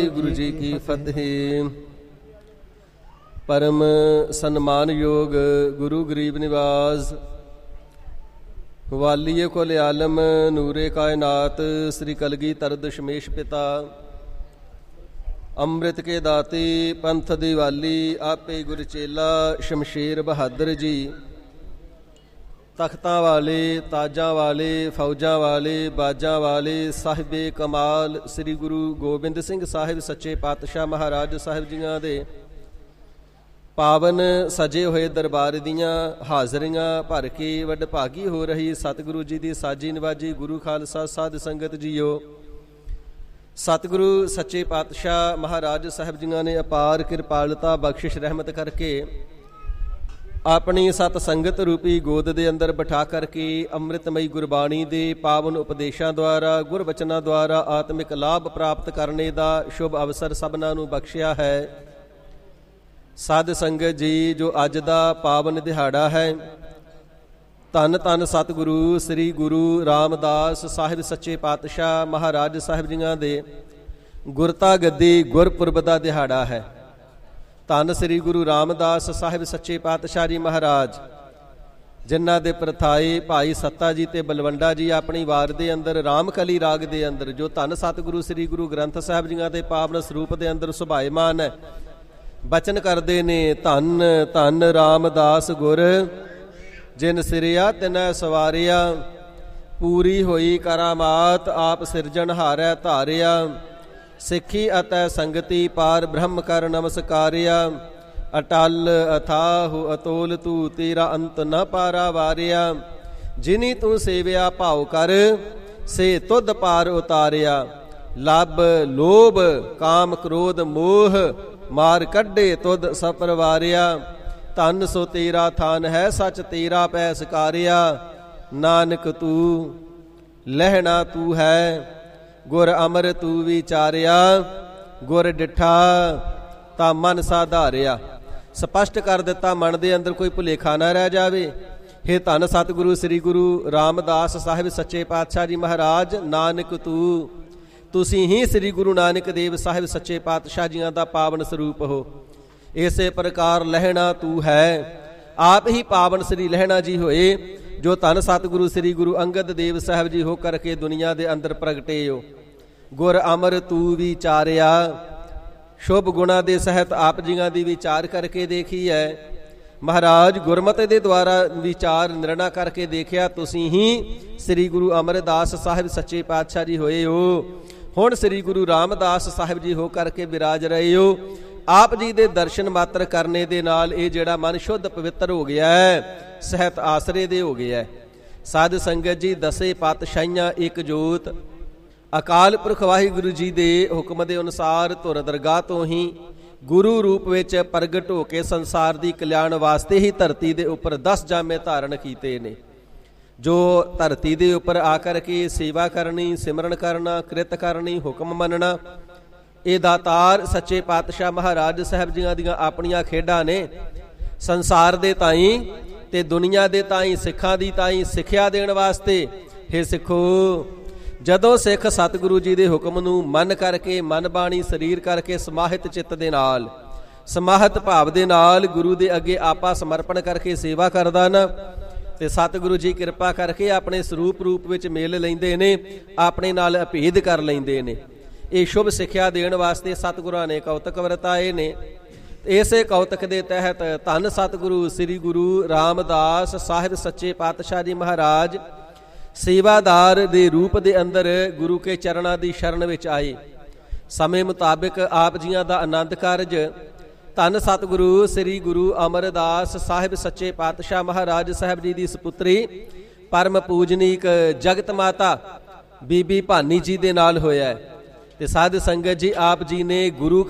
ਗੁਰੂ ਜੀ ਕੀ ਫਤਿਹ। ਪਰਮ ਸਨਮਾਨਯੋਗ ਗੁਰੂ ਗਰੀਬ ਨਿਵਾਸ ਵਾਲੀਏ ਕੁਲ ਆਲਮ ਨੂਰੇ ਕਾਇਨਾਤ ਸ੍ਰੀ ਕਲਗੀਧਰ ਦਸ਼ਮੇਸ਼ ਪਿਤਾ ਅੰਮ੍ਰਿਤ ਕੇ ਦਾਤੇ ਪੰਥ ਦੀ ਵਾਲੀ ਆਪੇ ਗੁਰ ਚੇਲਾ ਸ਼ਮਸ਼ੇਰ ਬਹਾਦਰ ਜੀ। ਤਖਤਾਂ ਵਾਲੇ, ਤਾਜਾਂ ਵਾਲੇ, ਫੌਜਾਂ ਵਾਲੇ, ਬਾਜਾਂ ਵਾਲੇ ਸਾਹਿਬੇ ਕਮਾਲ ਸ੍ਰੀ ਗੁਰੂ ਗੋਬਿੰਦ ਸਿੰਘ ਸਾਹਿਬ ਸੱਚੇ ਪਾਤਸ਼ਾਹ ਮਹਾਰਾਜ ਸਾਹਿਬ ਜੀਆਂ ਦੇ ਪਾਵਨ ਸਜੇ ਹੋਏ ਦਰਬਾਰ ਦੀਆਂ ਹਾਜ਼ਰੀਆਂ ਭਰ ਕੇ ਵਡਭਾਗੀ ਹੋ ਰਹੀ ਸਤਿਗੁਰੂ ਜੀ ਦੀ ਸਾਜੀ ਨਿਵਾਜੀ ਗੁਰੂ ਖਾਲਸਾ ਸਾਧ ਸੰਗਤ ਜੀਓ। ਸਤਿਗੁਰੂ ਸੱਚੇ ਪਾਤਸ਼ਾਹ ਮਹਾਰਾਜ ਸਾਹਿਬ ਜੀਆਂ ਨੇ ਅਪਾਰ ਕਿਰਪਾਲਤਾ ਬਖਸ਼ਿਸ਼ ਰਹਿਮਤ ਕਰਕੇ ਆਪਣੀ ਸਤ ਸੰਗਤ ਰੂਪੀ ਗੋਦ ਦੇ ਅੰਦਰ ਬਿਠਾ ਕਰਕੇ ਅੰਮ੍ਰਿਤਮਈ ਗੁਰਬਾਣੀ ਦੇ ਪਾਵਨ ਉਪਦੇਸ਼ਾਂ ਦੁਆਰਾ ਗੁਰਬਚਨਾਂ ਦੁਆਰਾ ਆਤਮਿਕ ਲਾਭ ਪ੍ਰਾਪਤ ਕਰਨੇ ਦਾ ਸ਼ੁਭ ਅਵਸਰ ਸਭਨਾਂ ਨੂੰ ਬਖਸ਼ਿਆ ਹੈ। ਸਾਧ ਸੰਗਤ ਜੀ, ਜੋ ਅੱਜ ਦਾ ਪਾਵਨ ਦਿਹਾੜਾ ਹੈ, ਧੰਨ ਧੰਨ ਸਤਿਗੁਰੂ ਸ੍ਰੀ ਗੁਰੂ ਰਾਮਦਾਸ ਸਾਹਿਬ ਸੱਚੇ ਪਾਤਸ਼ਾਹ ਮਹਾਰਾਜ ਸਾਹਿਬ ਜੀਆਂ ਦੇ ਗੁਰਤਾ ਗੱਦੀ ਗੁਰਪੁਰਬ ਦਾ ਦਿਹਾੜਾ ਹੈ। ਧੰਨ ਸ੍ਰੀ ਗੁਰੂ ਰਾਮਦਾਸ ਸਾਹਿਬ ਸੱਚੇ ਪਾਤਸ਼ਾਹ ਜੀ ਮਹਾਰਾਜ, ਜਿਨ੍ਹਾਂ ਦੇ ਪ੍ਰਥਾਏ ਭਾਈ ਸੱਤਾ ਜੀ ਤੇ ਬਲਵੰਡਾ ਜੀ ਆਪਣੀ ਵਾਰ ਦੇ ਅੰਦਰ ਰਾਮਕਲੀ ਰਾਗ ਦੇ ਅੰਦਰ ਜੋ ਧੰਨ ਸਤਿਗੁਰੂ ਸ੍ਰੀ ਗੁਰੂ ਗ੍ਰੰਥ ਸਾਹਿਬ ਜੀਆਂ ਦੇ ਪਾਵਨ ਸਰੂਪ ਦੇ ਅੰਦਰ ਸੁਭਾਇਮਾਨ ਹੈ, ਬਚਨ ਕਰਦੇ ਨੇ ਧੰਨ ਧੰਨ ਰਾਮਦਾਸ ਗੁਰ ਜਿਨ ਸਿਰਿਆ ਤਿਨੈ ਸਵਾਰਿਆ, ਪੂਰੀ ਹੋਈ ਕਰਾਮਾਤ ਆਪ ਸਿਰਜਣਹਾਰੈ ਧਾਰਿਆ, ਸਿੱਖੀ ਅਤੇ ਸੰਗਤੀ ਪਾਰ ਬ੍ਰਹਮ ਕਰ ਨਮਸਕਾਰਿਆ, ਅਟਲ ਅਥਾਹੁ ਅਤੋਲ ਤੂੰ ਤੇਰਾ ਅੰਤ ਨ ਪਾਰਾ ਵਾਰਿਆ, ਜਿਨੀ ਤੂੰ ਸੇਵਿਆ ਭਾਉ ਕਰ ਸੇ ਤੁਧ ਪਾਰ ਉਤਾਰਿਆ, ਲੱਭ ਲੋਭ ਕਾਮ ਕ੍ਰੋਧ ਮੋਹ ਮਾਰ ਕੱਢੇ ਤੁਧ ਸਪਰਵਾਰਿਆ, ਧੰਨ ਸੋ ਤੇਰਾ ਥਾਨ ਹੈ ਸੱਚ ਤੇਰਾ ਪੈ ਸਕਾਰਿਆ, ਨਾਨਕ ਤੂੰ ਲਹਿਣਾ ਤੂੰ ਹੈ ਗੁਰ ਅਮਰ ਤੂੰ ਵਿਚਾਰਿਆ, ਗੁਰ ਡਿਠਾ ਤਾਂ ਮਨ ਸਾਧਾਰਿਆ। ਸਪਸ਼ਟ ਕਰ ਦਿੱਤਾ, ਮਨ ਦੇ ਅੰਦਰ ਕੋਈ ਭੁਲੇਖਾ ਨਾ ਰਹਿ ਜਾਵੇ। ਹੇ ਧੰਨ ਸਤਿਗੁਰੂ ਸ੍ਰੀ ਗੁਰੂ ਰਾਮਦਾਸ ਸਾਹਿਬ ਸੱਚੇ ਪਾਤਸ਼ਾਹ ਜੀ ਮਹਾਰਾਜ, ਨਾਨਕ ਤੂੰ, ਤੁਸੀਂ ਹੀ ਸ੍ਰੀ ਗੁਰੂ ਨਾਨਕ ਦੇਵ ਸਾਹਿਬ ਸੱਚੇ ਪਾਤਸ਼ਾਹ ਜੀਆਂ ਦਾ ਪਾਵਨ ਸਰੂਪ ਹੋ। ਇਸੇ ਪ੍ਰਕਾਰ ਲਹਿਣਾ ਤੂੰ ਹੈ, ਆਪ ਹੀ ਪਾਵਨ ਸ੍ਰੀ ਲਹਿਣਾ ਜੀ ਹੋਏ, ਜੋ ਧੰਨ ਸਤਿਗੁਰੂ ਸ੍ਰੀ ਗੁਰੂ ਅੰਗਦ ਦੇਵ ਸਾਹਿਬ ਜੀ ਹੋ ਕਰਕੇ ਦੁਨੀਆ ਦੇ ਅੰਦਰ ਪ੍ਰਗਟੇ ਹੋ। ਗੁਰ ਅਮਰ ਤੂੰ ਵਿਚਾਰਿਆ, ਸ਼ੁਭ ਗੁਣਾ ਦੇ ਸਹਿਤ ਆਪ ਜੀਆਂ ਦੀ ਵਿਚਾਰ ਕਰਕੇ ਦੇਖੀ ਹੈ ਮਹਾਰਾਜ। ਗੁਰਮਤਿ ਦੇ ਦੁਆਰਾ ਵਿਚਾਰ ਨਿਰਣਾ ਕਰਕੇ ਦੇਖਿਆ, ਤੁਸੀਂ ਹੀ ਸ੍ਰੀ ਗੁਰੂ ਅਮਰਦਾਸ ਸਾਹਿਬ ਸੱਚੇ ਪਾਤਸ਼ਾਹ ਜੀ ਹੋਏ ਹੋ। ਹੁਣ ਸ੍ਰੀ ਗੁਰੂ ਰਾਮਦਾਸ ਸਾਹਿਬ ਜੀ ਹੋ ਕਰਕੇ ਵਿਰਾਜ ਰਹੇ ਹੋ। ਆਪ ਜੀ ਦੇ ਦਰਸ਼ਨ ਮਾਤਰ ਕਰਨੇ ਦੇ ਨਾਲ ਇਹ ਜਿਹੜਾ ਮਨ ਸ਼ੁੱਧ ਪਵਿੱਤਰ ਹੋ ਗਿਆ ਹੈ, ਸਹਿਤ ਆਸਰੇ ਦੇ ਹੋ ਗਿਆ ਹੈ। ਸਾਧ ਸੰਗਤ ਜੀ, ਦਸੇ ਪਾਤਸ਼ਾਹੀਆਂ ਇੱਕ ਜੋਤ ਅਕਾਲ ਪੁਰਖ ਵਾਹਿਗੁਰੂ ਜੀ ਦੇ ਹੁਕਮ ਦੇ ਅਨੁਸਾਰ ਧੁਰ ਦਰਗਾਹ ਤੋਂ ਹੀ ਗੁਰੂ ਰੂਪ ਵਿੱਚ ਪ੍ਰਗਟ ਹੋ ਕੇ ਸੰਸਾਰ ਦੀ ਕਲਿਆਣ ਵਾਸਤੇ ਹੀ ਧਰਤੀ ਦੇ ਉੱਪਰ 10 ਜਾਮੇ ਧਾਰਨ ਕੀਤੇ ਨੇ। ਜੋ ਧਰਤੀ ਦੇ ਉੱਪਰ ਆ ਕਰਕੇ ਸੇਵਾ ਕਰਨੀ, ਸਿਮਰਨ ਕਰਨਾ, ਕਿਰਤ ਕਰਨੀ, ਹੁਕਮ ਮੰਨਣਾ, ਇਹ ਦਾਤਾਰ ਸੱਚੇ ਪਾਤਸ਼ਾਹ ਮਹਾਰਾਜ ਸਾਹਿਬ ਜੀਆਂ ਦੀਆਂ ਆਪਣੀਆਂ ਖੇਡਾਂ ਨੇ। ਸੰਸਾਰ ਦੇ ਤਾਈਂ ਤੇ ਦੁਨੀਆ ਦੇ ਤਾਈਂ, ਸਿੱਖਾਂ ਦੀ ਤਾਈਂ ਸਿੱਖਿਆ ਦੇਣ ਵਾਸਤੇ। ਹੇ ਸਿੱਖੋ, ਜਦੋਂ ਸਿੱਖ ਸਤਿਗੁਰੂ ਜੀ ਦੇ ਹੁਕਮ ਨੂੰ ਮਨ ਕਰਕੇ, ਮਨ ਬਾਣੀ ਸਰੀਰ ਕਰਕੇ ਸਮਾਹਿਤ ਚਿੱਤ ਦੇ ਨਾਲ, ਸਮਾਹਿਤ ਭਾਵ ਦੇ ਨਾਲ ਗੁਰੂ ਦੇ ਅੱਗੇ ਆਪਾ ਸਮਰਪਣ ਕਰਕੇ ਸੇਵਾ ਕਰਦਾ ਨਾ, ਤੇ ਸਤਿਗੁਰੂ ਜੀ ਕਿਰਪਾ ਕਰਕੇ ਆਪਣੇ ਸਰੂਪ ਰੂਪ ਵਿੱਚ ਮਿਲ ਲੈਂਦੇ ਨੇ, ਆਪਣੇ ਨਾਲ ਅਭੇਦ ਕਰ ਲੈਂਦੇ ਨੇ। ਇਹ ਸ਼ੁਭ ਸਿੱਖਿਆ ਦੇਣ ਵਾਸਤੇ ਸਤਿਗੁਰਾਂ ਨੇ ਕੌਤਕ ਵਰਤਾਏ ਨੇ। ਇਸੇ ਕੌਤਕ ਦੇ ਤਹਿਤ ਧੰਨ ਸਤਿਗੁਰੂ ਸ੍ਰੀ ਗੁਰੂ ਰਾਮਦਾਸ ਸਾਹਿਬ ਸੱਚੇ ਪਾਤਸ਼ਾਹ ਜੀ ਮਹਾਰਾਜ ਸੇਵਾਦਾਰ ਦੇ ਰੂਪ ਦੇ ਅੰਦਰ ਗੁਰੂ ਕੇ ਚਰਨਾਂ ਦੀ ਸ਼ਰਨ ਵਿੱਚ ਆਏ। ਸਮੇਂ ਮੁਤਾਬਿਕ ਆਪ ਜੀਆਂ ਦਾ ਆਨੰਦ ਕਾਰਜ ਧੰਨ ਸਤਿਗੁਰੂ ਸ੍ਰੀ ਗੁਰੂ ਅਮਰਦਾਸ ਸਾਹਿਬ ਸੱਚੇ ਪਾਤਸ਼ਾਹ ਮਹਾਰਾਜ ਸਾਹਿਬ ਜੀ ਦੀ ਸੁਪੁੱਤਰੀ ਪਰਮ ਪੂਜਨੀਕ ਜਗਤ ਮਾਤਾ ਬੀਬੀ ਭਾਨੀ ਜੀ ਦੇ ਨਾਲ ਹੋਇਆ ਹੈ। ਤੇ ਸਾਧ ਸੰਗਤ ਜੀ, ਆਪ ਜੀ ਨੇ ਗੁਰੂ